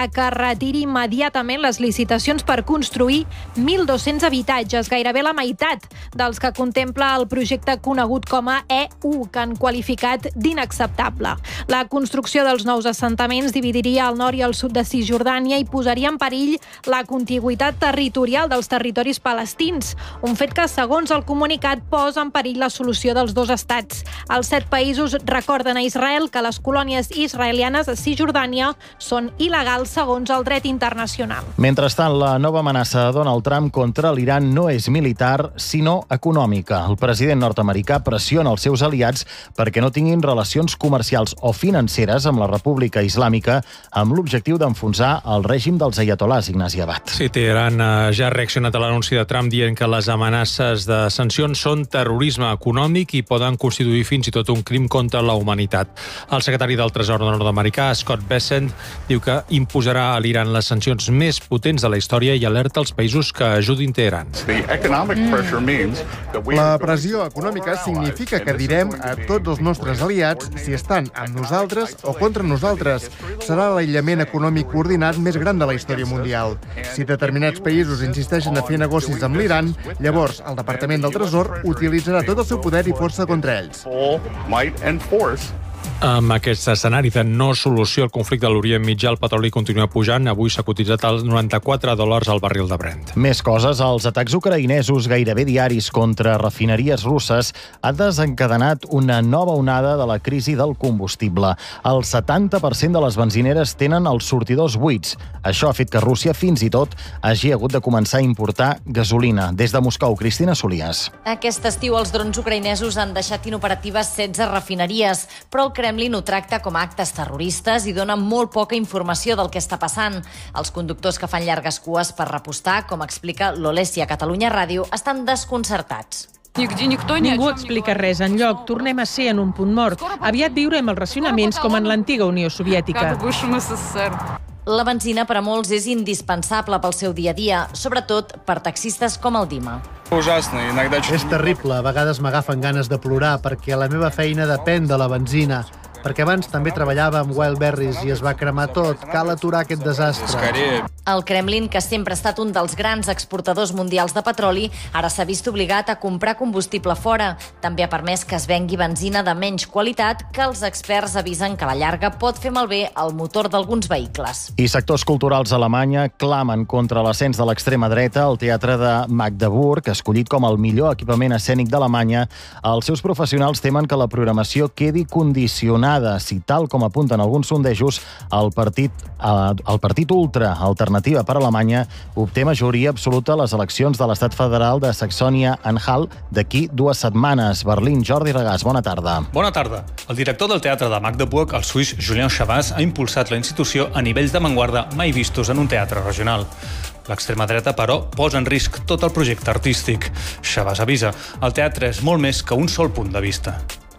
demana que retiri immediatament les licitacions per construir 1.200 habitatges, gairebé la meitat dels que contempla el projecte conegut com a E1, que han qualificat d'inacceptable. La construcció dels nous assentaments dividiria el nord i el sud de Cisjordània i posaria en perill la contigüitat territorial dels territoris palestins, un fet que, segons el comunicat, posa en perill la solució dels dos estats. Els 7 països recorden a Israel que les colònies israelianes a Cisjordània són il·legals segons el dret internacional. Mentrestant, la nova amenaça de Donald Trump contra l'Iran no és militar, sinó econòmica. El president nord-americà pressiona els seus aliats perquè no tinguin relacions comercials o financeres amb la República Islàmica amb l'objectiu d'enfonsar el règim dels aiatolars, Ignasi Abad. Sí, Teheran ja ha reaccionat a l'anunci de Trump dient que les amenaces de sancions són terrorisme econòmic i poden constituir fins i tot un crim contra la humanitat. El secretari del Tresor nord-americà, Scott Bessent, diu que imposarà a l'Iran les sancions més potents de la història i alerta els països que ajudin Teheran. La pressió econòmica significa que direm a tots els nostres aliats si estan amb nosaltres o contra nosaltres. Serà l'aïllament econòmic coordinat més gran de la història mundial. Si determinats països insisteixen a fer negocis amb l'Iran, llavors el Departament del Tresor utilitzarà tot el seu poder i força contra ells. Amb aquest escenari de no solució al conflicte a l'Orient Mitjà, el petroli continua pujant. Avui s'ha cotitzat als $94 al barril de Brent. Més coses, els atacs ucraïnesos gairebé diaris contra refineries russes ha desencadenat una nova onada de la crisi del combustible. El 70% de les benzineres tenen els sortidors buits. Això ha fet que Rússia fins i tot hagi hagut de començar a importar gasolina. Des de Moscou, Cristina Solias. Aquest estiu els drons ucraïnesos han deixat inoperatives 16 refineries, però el Kremlin ho tracta com a actes terroristes i dona molt poca informació del que està passant. Els conductors que fan llargues cues per repostar, com explica l'Olèsia a Catalunya Ràdio, estan desconcertats. Ningú explica res enlloc. Tornem a ser en un punt mort. Aviat viurem els racionaments com en l'antiga Unió Soviètica. La benzina per a molts és indispensable pel seu dia a dia, sobretot per taxistes com el Dima. És terrible, a vegades m'agafen ganes de plorar perquè la meva feina depèn de la benzina. Perquè abans també treballava amb Wildberries i es va cremar tot. Cal aturar aquest desastre. El Kremlin, que sempre ha estat un dels grans exportadors mundials de petroli, ara s'ha vist obligat a comprar combustible fora. També ha permès que es vengui benzina de menys qualitat, que els experts avisen que a la llarga pot fer malbé el motor d'alguns vehicles. I sectors culturals a Alemanya clamen contra l'ascens de l'extrema dreta. El Teatre de Magdeburg, escollit com el millor equipament escènic d'Alemanya, els seus professionals temen que la programació quedi condicionada si, tal com apunten alguns sondejos, el partit ultra Alternativa per Alemanya obté majoria absoluta a les eleccions de l'Estat federal de Saxònia-Anhalt d'aquí 2 setmanes. Berlín, Jordi Regàs, bona tarda. Bona tarda. El director del Teatre de Magdeburg, el suís Julien Chabas, ha impulsat la institució a nivells d'avantguarda mai vistos en un teatre regional. L'extrema dreta, però, posa en risc tot el projecte artístic. Chabas avisa, el teatre és molt més que un sol punt de vista.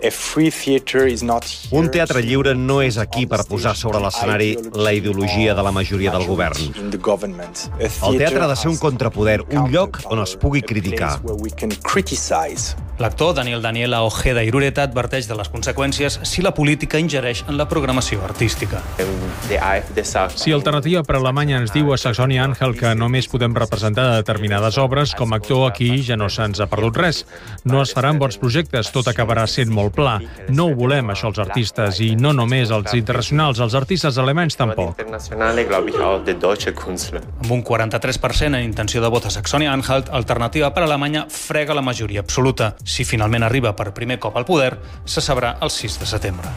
Un teatre lliure no és aquí per posar sobre l'escenari la ideologia de la majoria del govern. El teatre ha de ser un contrapoder, un lloc on es pugui criticar. L'actor Daniela Ojeda Irureta adverteix de les conseqüències si la política ingereix en la programació artística. Si Alternativa per Alemanya ens diu a Saxònia-Anhalt que només podem representar determinades obres, com a actor aquí ja no se'ns ha perdut res. No es faran bons projectes, tot acabarà sent molt pla. No ho volem, això, els artistes, i no només els internacionals, els artistes alemanys tampoc. Amb un 43% en intenció de vot a Saxònia-Anhalt, Alternativa per Alemanya frega la majoria absoluta. Si finalment arriba per primer cop al poder, se sabrà el 6 de setembre.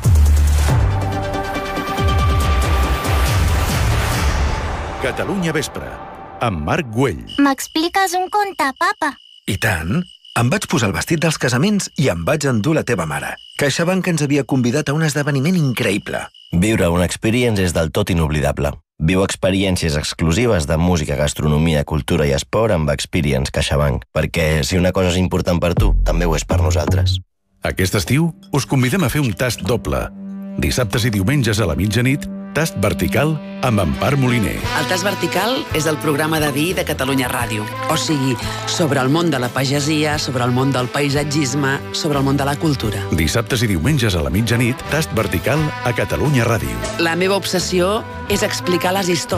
Catalunya Vespre, amb Marc Güell. M'expliques un conte, papa? I tant. Em vaig posar el vestit dels casaments i em vaig endur la teva mare. CaixaBank ens havia convidat a un esdeveniment increïble. Viure una experience és del tot inoblidable. Viu experiències exclusives de música, gastronomia, cultura i esport amb Experience CaixaBank, perquè si una cosa és important per tu, també ho és per nosaltres. Aquest estiu us convidem a fer un tast doble. Dissabtes i diumenges a la mitjanit, Tast Vertical amb Empar Moliner. El Tast Vertical és el programa de vi de Catalunya Ràdio. O sigui, sobre el món de la pagesia, sobre el món del paisatgisme, sobre el món de la cultura. Dissabtes i diumenges a la mitjanit, Tast Vertical a Catalunya Ràdio. La meva obsessió és explicar les històries